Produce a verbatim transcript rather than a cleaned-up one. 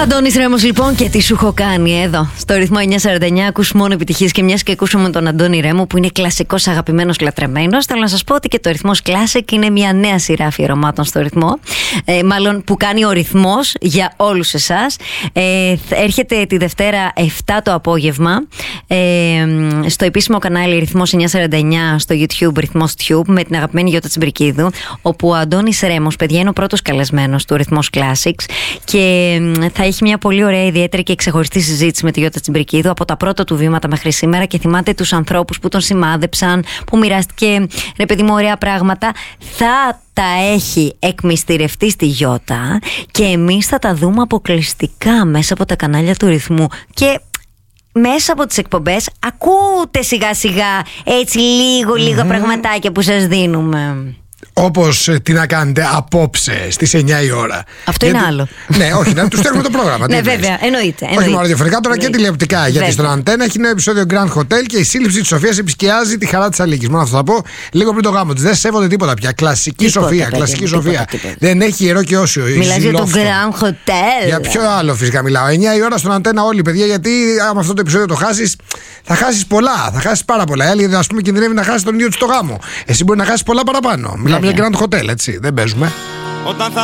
Αντώνης Ρέμος λοιπόν, και τι σου έχω κάνει εδώ στο ρυθμό εννιακόσια σαράντα εννιά. Ακούς μόνο επιτυχίες, και μιας και ακούσαμε τον Αντώνη Ρέμο που είναι κλασικός, αγαπημένος, λατρεμένος, θέλω να σας πω ότι και το Ρυθμός Classic είναι μια νέα σειρά αφιερωμάτων στο ρυθμό, ε, μάλλον που κάνει ο ρυθμός για όλους εσάς. ε, Έρχεται τη Δευτέρα επτά το απόγευμα ε, στο επίσημο κανάλι Ρυθμός εννιακόσια σαράντα εννιά στο YouTube, Ρυθμός Tube, με την αγαπημένη Γιώτα Τσιμπρικίδου, όπου ο Αντώνης Ρέμος, παιδιά, είναι ο πρώτος καλεσμένος του Ρυθμός Classics και θα έχει μια πολύ ωραία, ιδιαίτερη και ξεχωριστή συζήτηση με τη Γιώτα Τσιμπρικίδου από τα πρώτα του βήματα μέχρι σήμερα, και θυμάται τους ανθρώπους που τον σημάδεψαν, που μοιράστηκε, ρε παιδί μου, ωραία πράγματα. Θα τα έχει εκμυστηρευτεί στη Γιώτα και εμείς θα τα δούμε αποκλειστικά μέσα από τα κανάλια του Ρυθμού, και μέσα από τις εκπομπές ακούτε σιγά σιγά έτσι λίγο λίγο mm-hmm. πραγματάκια που σας δίνουμε. Όπως τι να κάνετε απόψε στις εννιά η ώρα. Αυτό γιατί... είναι άλλο. Ναι, όχι, να του στέλνουμε το πρόγραμμα. Ναι, βέβαια, εννοείται. Όχι μόνο ραδιοφωνικά, τώρα και τηλεοπτικά. Γιατί στον Αντένα έχει νέο επεισόδιο Grand Hotel και η σύλληψη της Σοφίας επισκιάζει τη χαρά της Αλίκης. Μόνο αυτό θα πω λίγο πριν το γάμο της. Δεν σέβονται τίποτα πια. Κλασική τίποτα, Σοφία. Παιδιά, κλασική τίποτα, Σοφία. Τίποτα. Δεν έχει ιερό και όσιο. Μιλάς για το Grand Hotel. Για ποιο άλλο φυσικά μιλάω. εννιά η ώρα στον Αντένα όλοι, παιδιά, γιατί άμα αυτό το επεισόδιο το χάσεις, θα χάσεις πολλά. Θα χάσεις πάρα πολλά. Άλλοι, ας πούμε, κινδυνεύει να χάσει τον ίδιο του το γάμο. Εσύ μπορεί να χάσεις πολλά παραπάνω. Μιλάμε για Grand Hotel, έτσι. Δεν παίζουμε. Όταν θα